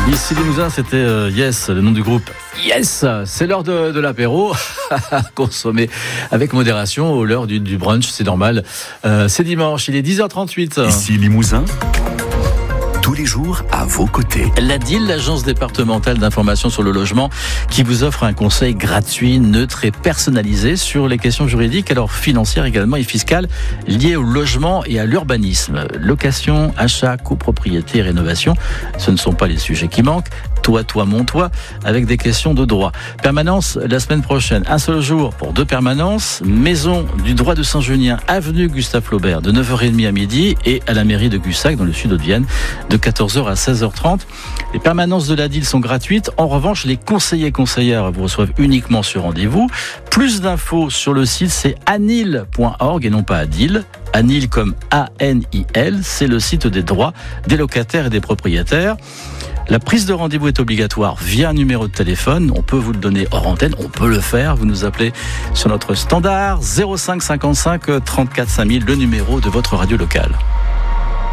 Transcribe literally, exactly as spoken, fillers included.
Ici Limousin, c'était euh, Yes, le nom du groupe. Yes, c'est l'heure de, de l'apéro, consommer avec modération, l'heure du, du brunch, c'est normal. Euh, c'est dimanche, il est dix heures trente-huit. Ici Limousin, tous les jours à vos côtés. La D I L, l'agence départementale d'information sur le logement, qui vous offre un conseil gratuit, neutre et personnalisé sur les questions juridiques, alors financières également et fiscales, liées au logement et à l'urbanisme. Location, achat, copropriété, rénovation, ce ne sont pas les sujets qui manquent. Toi, toi, mon toit, avec des questions de droit. Permanence la semaine prochaine. Un seul jour pour deux permanences. Maison du droit de Saint-Genien, avenue Gustave Flaubert, de neuf heures trente à midi, et à la mairie de Gussac, dans le sud de Vienne, de quatorze heures à seize heures trente. Les permanences de la D I L sont gratuites. En revanche, les conseillers conseillères vous reçoivent uniquement sur rendez-vous. Plus d'infos sur le site, c'est anil point org et non pas Adil. Anil comme A N I L, c'est le site des droits des locataires et des propriétaires. La prise de rendez-vous est obligatoire via un numéro de téléphone. On peut vous le donner hors antenne, on peut le faire. Vous nous appelez sur notre standard zéro cinq cinquante-cinq trente-quatre cinq mille, le numéro de votre radio locale.